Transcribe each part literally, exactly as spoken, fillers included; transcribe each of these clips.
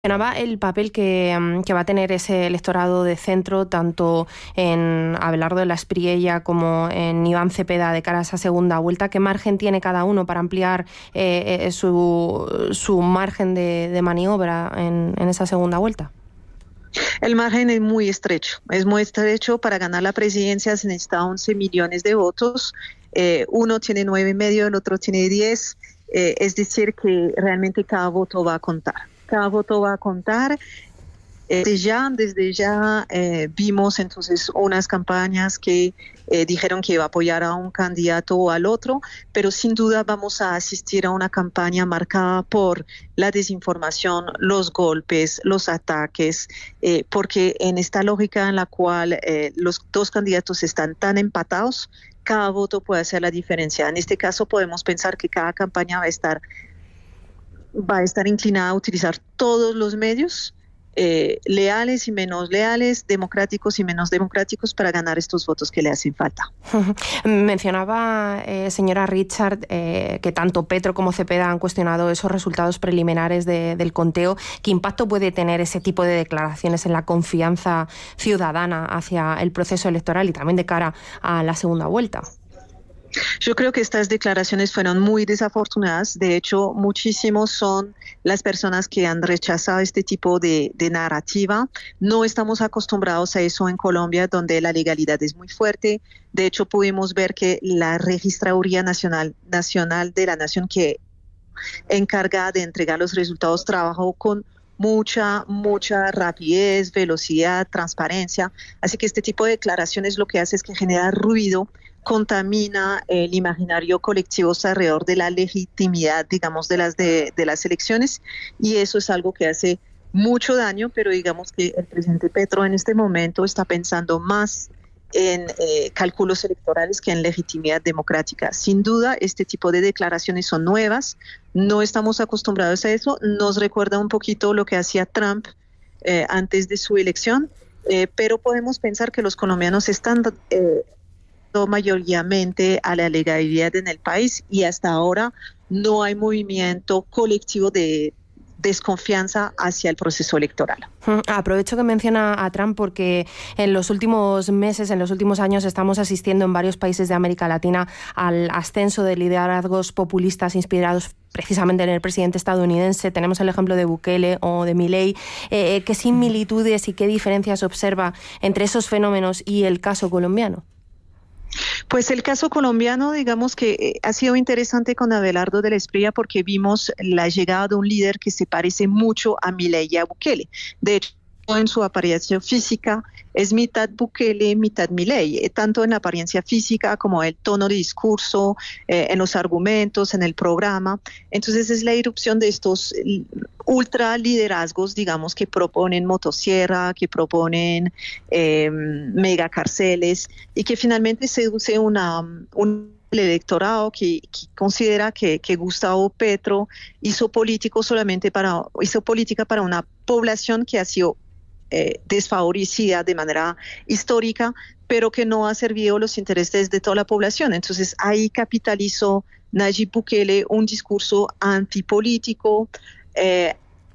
Mencionaba el papel que, que va a tener ese electorado de centro, tanto en Abelardo de la Espriella como en Iván Cepeda, de cara a esa segunda vuelta. ¿Qué margen tiene cada uno para ampliar eh, su, su margen de, de maniobra en, en esa segunda vuelta? El margen es muy estrecho, es muy estrecho. Para ganar la presidencia se necesita once millones de votos, eh, uno tiene nueve y medio, el otro tiene diez, eh, es decir que realmente cada voto va a contar. Cada voto va a contar. Desde ya, desde ya eh, vimos entonces unas campañas que eh, dijeron que iba a apoyar a un candidato o al otro, pero sin duda vamos a asistir a una campaña marcada por la desinformación, los golpes, los ataques, eh, porque en esta lógica en la cual eh, los dos candidatos están tan empatados, cada voto puede hacer la diferencia. En este caso podemos pensar que cada campaña va a estar va a estar inclinada a utilizar todos los medios, eh, leales y menos leales, democráticos y menos democráticos, para ganar estos votos que le hacen falta. Mencionaba, eh, señora Richard, eh, que tanto Petro como Cepeda han cuestionado esos resultados preliminares de, del conteo. ¿Qué impacto puede tener ese tipo de declaraciones en la confianza ciudadana hacia el proceso electoral y también de cara a la segunda vuelta? Yo creo que estas declaraciones fueron muy desafortunadas. De hecho, muchísimos son las personas que han rechazado este tipo de, de narrativa. No estamos acostumbrados a eso en Colombia, donde la legalidad es muy fuerte. De hecho, pudimos ver que la Registraduría Nacional, Nacional de la Nación, que encargada de entregar los resultados, trabajó con mucha, mucha rapidez, velocidad, transparencia. Así que este tipo de declaraciones lo que hace es que genera ruido, contamina el imaginario colectivo alrededor de la legitimidad, digamos, de las de, de las elecciones, y eso es algo que hace mucho daño. Pero digamos que el presidente Petro en este momento está pensando más en eh, cálculos electorales que en legitimidad democrática. Sin duda, este tipo de declaraciones son nuevas, no estamos acostumbrados a eso. Nos recuerda un poquito lo que hacía Trump eh, antes de su elección, eh, pero podemos pensar que los colombianos están eh, mayoritariamente a la legalidad en el país, y hasta ahora no hay movimiento colectivo de desconfianza hacia el proceso electoral. Aprovecho que menciona a Trump porque en los últimos meses, en los últimos años, estamos asistiendo en varios países de América Latina al ascenso de liderazgos populistas inspirados precisamente en el presidente estadounidense. Tenemos el ejemplo de Bukele o de Milei. Eh, ¿Qué similitudes y qué diferencias observa entre esos fenómenos y el caso colombiano? Pues el caso colombiano, digamos que ha sido interesante con Abelardo de la Espriella, porque vimos la llegada de un líder que se parece mucho a Milei y a Bukele. De hecho, en su apariencia física es mitad Bukele, mitad Milei, tanto en la apariencia física como el tono de discurso, eh, en los argumentos, en el programa. Entonces es la irrupción de estos ultra liderazgos, digamos, que proponen motosierra, que proponen eh, megacárceles, y que finalmente seduce una, un electorado que, que considera que, que Gustavo Petro hizo político solamente para hizo política para una población que ha sido Eh, desfavorecida de manera histórica, pero que no ha servido los intereses de toda la población. Entonces ahí capitalizó Nayib Bukele un discurso antipolítico eh,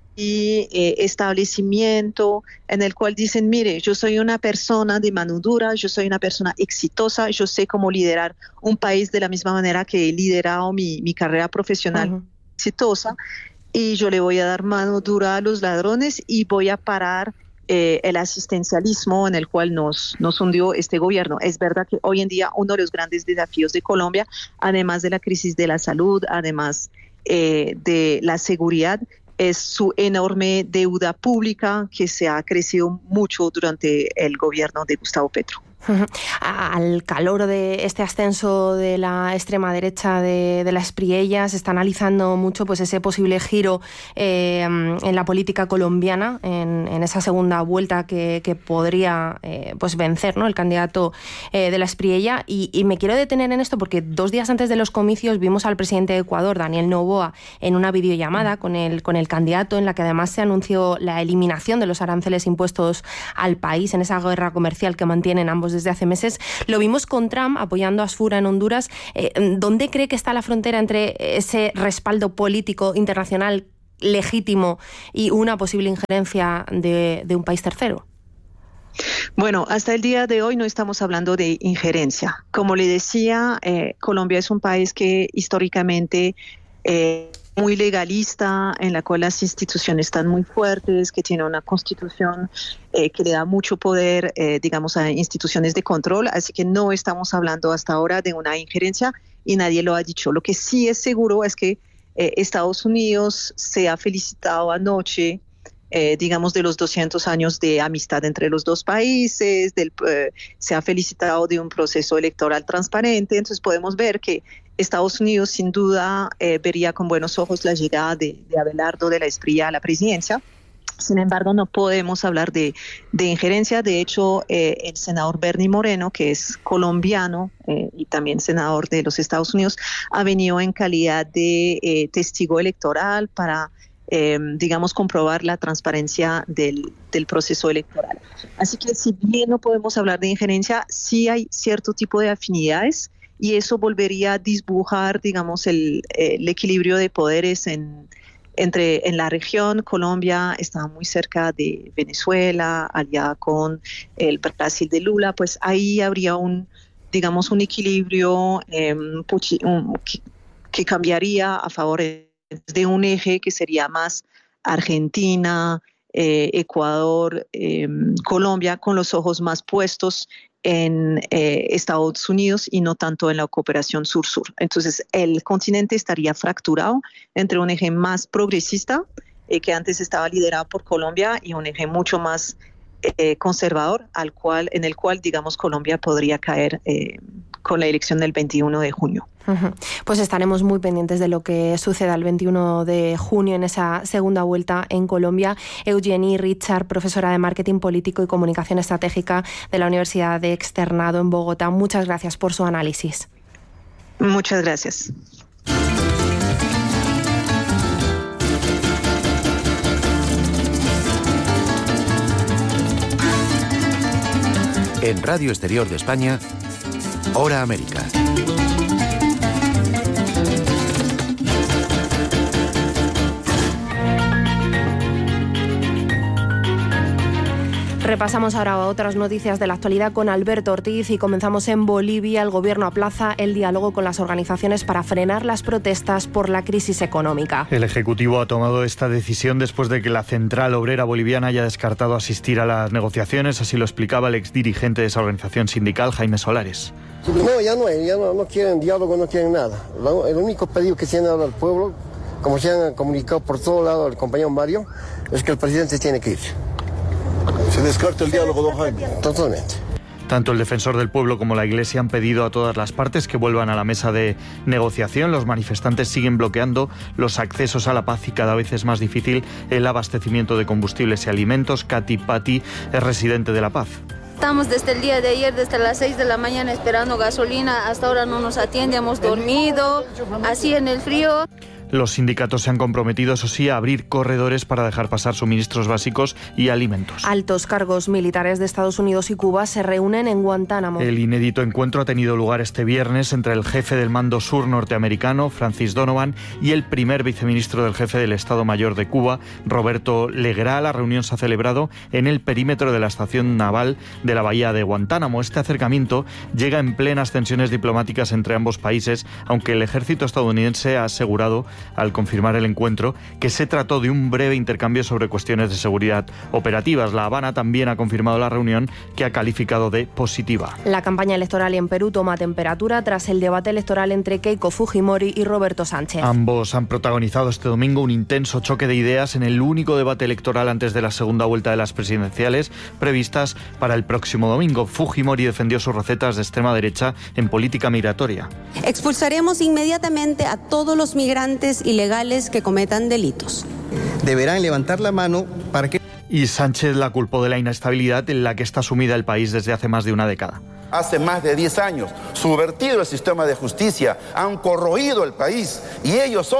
y eh, establecimiento, en el cual dicen: mire, yo soy una persona de mano dura, yo soy una persona exitosa, yo sé cómo liderar un país de la misma manera que he liderado mi, mi carrera profesional uh-huh. exitosa, y yo le voy a dar mano dura a los ladrones y voy a parar Eh, el asistencialismo en el cual nos, nos hundió este gobierno. Es verdad que hoy en día uno de los grandes desafíos de Colombia, además de la crisis de la salud, además eh, de la seguridad, es su enorme deuda pública, que se ha crecido mucho durante el gobierno de Gustavo Petro. Al calor de este ascenso de la extrema derecha de, de la Espriella, se está analizando mucho pues ese posible giro eh, en la política colombiana en, en esa segunda vuelta que, que podría eh, pues vencer, ¿no?, el candidato eh, de la Espriella. Y, y me quiero detener en esto porque dos días antes de los comicios vimos al presidente de Ecuador, Daniel Noboa, en una videollamada con el, con el candidato, en la que además se anunció la eliminación de los aranceles impuestos al país en esa guerra comercial que mantienen ambos desde hace meses. Lo vimos con Trump apoyando a Asfura en Honduras. Eh, ¿Dónde cree que está la frontera entre ese respaldo político internacional legítimo y una posible injerencia de, de un país tercero? Bueno, hasta el día de hoy no estamos hablando de injerencia. Como le decía, eh, Colombia es un país que históricamente eh, muy legalista, en la cual las instituciones están muy fuertes, que tiene una constitución eh, que le da mucho poder, eh, digamos, a instituciones de control. Así que no estamos hablando hasta ahora de una injerencia y nadie lo ha dicho. Lo que sí es seguro es que eh, Estados Unidos se ha felicitado anoche, Eh, digamos, de los doscientos años de amistad entre los dos países, del, eh, se ha felicitado de un proceso electoral transparente. Entonces podemos ver que Estados Unidos sin duda eh, vería con buenos ojos la llegada de, de Abelardo de la Espriella a la presidencia. Sin embargo, no podemos hablar de, de injerencia. De hecho, eh, el senador Bernie Moreno, que es colombiano eh, y también senador de los Estados Unidos, ha venido en calidad de eh, testigo electoral para Eh, digamos, comprobar la transparencia del, del proceso electoral. Así que si bien no podemos hablar de injerencia, sí hay cierto tipo de afinidades y eso volvería a disbujar, digamos, el, el equilibrio de poderes en, entre, en la región. Colombia está muy cerca de Venezuela, aliada con el Brasil de Lula, pues ahí habría un, digamos, un equilibrio eh, un, que, que cambiaría a favor de de un eje que sería más Argentina, eh, Ecuador, eh, Colombia, con los ojos más puestos en eh, Estados Unidos y no tanto en la cooperación sur-sur. Entonces, el continente estaría fracturado entre un eje más progresista, eh, que antes estaba liderado por Colombia, y un eje mucho más eh, conservador, al cual, en el cual, digamos, Colombia podría caer eh, con la elección del veintiuno de junio. Pues estaremos muy pendientes de lo que suceda el veintiuno de junio en esa segunda vuelta en Colombia. Eugenie Richard, profesora de Marketing Político y Comunicación Estratégica de la Universidad de Externado en Bogotá, muchas gracias por su análisis. Muchas gracias. En Radio Exterior de España, Hora América. Repasamos ahora otras noticias de la actualidad con Alberto Ortiz y comenzamos en Bolivia. El gobierno aplaza el diálogo con las organizaciones para frenar las protestas por la crisis económica. El Ejecutivo ha tomado esta decisión después de que la Central Obrera Boliviana haya descartado asistir a las negociaciones, así lo explicaba el exdirigente de esa organización sindical, Jaime Solares. No, ya no hay, ya no, no quieren diálogo, no quieren nada. El único pedido que se han dado al pueblo, como se han comunicado por todo lado el compañero Mario, es que el presidente tiene que ir. ¿Se descarta el diálogo, don Jaime? Totalmente. Tanto el defensor del pueblo como la Iglesia han pedido a todas las partes que vuelvan a la mesa de negociación. Los manifestantes siguen bloqueando los accesos a la paz y cada vez es más difícil el abastecimiento de combustibles y alimentos. Katy Patti es residente de La Paz. Estamos desde el día de ayer, desde las seis de la mañana esperando gasolina. Hasta ahora no nos atiende, hemos dormido así en el frío. Los sindicatos se han comprometido, eso sí, a abrir corredores para dejar pasar suministros básicos y alimentos. Altos cargos militares de Estados Unidos y Cuba se reúnen en Guantánamo. El inédito encuentro ha tenido lugar este viernes entre el jefe del Mando Sur norteamericano, Francis Donovan, y el primer viceministro del jefe del Estado Mayor de Cuba, Roberto Legrá. La reunión se ha celebrado en el perímetro de la estación naval de la bahía de Guantánamo. Este acercamiento llega en plenas tensiones diplomáticas entre ambos países, aunque el ejército estadounidense ha asegurado al confirmar el encuentro que se trató de un breve intercambio sobre cuestiones de seguridad operativas. La Habana también ha confirmado la reunión, que ha calificado de positiva. La campaña electoral en Perú toma temperatura tras el debate electoral entre Keiko Fujimori y Roberto Sánchez. Ambos han protagonizado este domingo un intenso choque de ideas en el único debate electoral antes de la segunda vuelta de las presidenciales previstas para el próximo domingo. Fujimori defendió sus recetas de extrema derecha en política migratoria. Expulsaremos inmediatamente a todos los migrantes ilegales que cometan delitos. Deberán levantar la mano para que... Y Sánchez la culpó de la inestabilidad en la que está sumida el país desde hace más de una década. Hace más de diez años, subvertido el sistema de justicia, han corroído el país y ellos son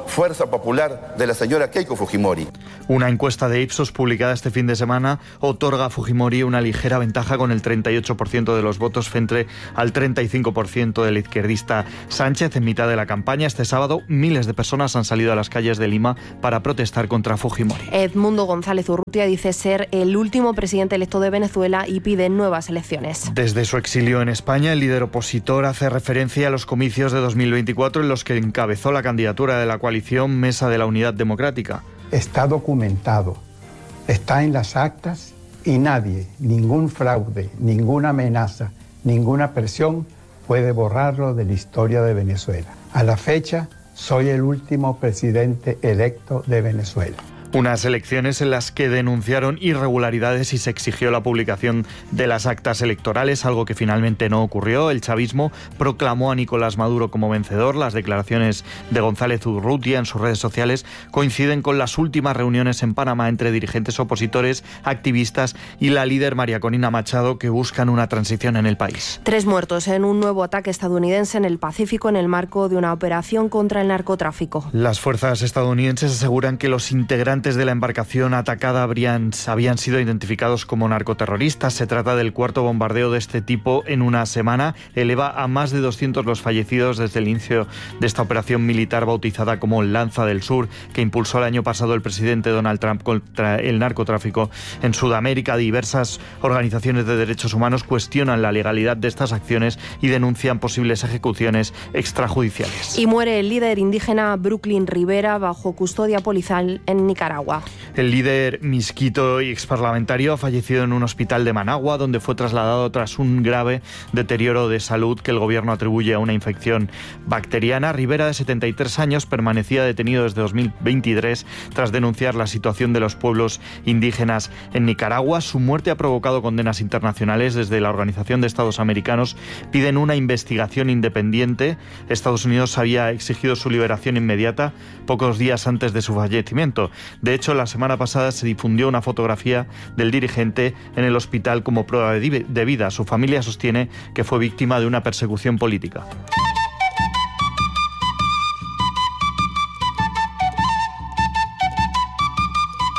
Fuerza Popular de la señora Keiko Fujimori. Una encuesta de Ipsos publicada este fin de semana otorga a Fujimori una ligera ventaja con el treinta y ocho por ciento de los votos frente al treinta y cinco por ciento del izquierdista Sánchez. En mitad de la campaña, este sábado, miles de personas han salido a las calles de Lima para protestar contra Fujimori. Edmundo González Urrutia dice ser el último presidente electo de Venezuela y pide nuevas elecciones. Desde su exilio en España, el líder opositor hace referencia a los comicios de dos mil veinticuatro en los que encabezó la candidatura de la coalición Mesa de la Unidad Democrática. Está documentado, está en las actas y nadie, ningún fraude, ninguna amenaza, ninguna presión puede borrarlo de la historia de Venezuela. A la fecha, soy el último presidente electo de Venezuela. Unas elecciones en las que denunciaron irregularidades y se exigió la publicación de las actas electorales, algo que finalmente no ocurrió. El chavismo proclamó a Nicolás Maduro como vencedor. Las declaraciones de González Urrutia en sus redes sociales coinciden con las últimas reuniones en Panamá entre dirigentes opositores, activistas y la líder María Corina Machado, que buscan una transición en el país. Tres muertos en un nuevo ataque estadounidense en el Pacífico en el marco de una operación contra el narcotráfico. Las fuerzas estadounidenses aseguran que los integrantes de la embarcación atacada habrían, habían sido identificados como narcoterroristas. Se trata del cuarto bombardeo de este tipo en una semana. Eleva a más de doscientos los fallecidos desde el inicio de esta operación militar bautizada como Lanza del Sur, que impulsó el año pasado el presidente Donald Trump contra el narcotráfico en Sudamérica. Diversas organizaciones de derechos humanos cuestionan la legalidad de estas acciones y denuncian posibles ejecuciones extrajudiciales. Y muere el líder indígena Brooklyn Rivera bajo custodia policial en Nicaragua. El líder misquito y exparlamentario ha fallecido en un hospital de Managua, donde fue trasladado tras un grave deterioro de salud que el gobierno atribuye a una infección bacteriana. Rivera, de setenta y tres años, permanecía detenido desde dos mil veintitrés tras denunciar la situación de los pueblos indígenas en Nicaragua. Su muerte ha provocado condenas internacionales. Desde la Organización de Estados Americanos piden una investigación independiente. Estados Unidos había exigido su liberación inmediata pocos días antes de su fallecimiento. De hecho, la semana pasada se difundió una fotografía del dirigente en el hospital como prueba de vida. Su familia sostiene que fue víctima de una persecución política.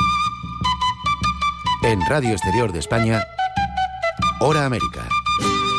En Radio Exterior de España, Hora América.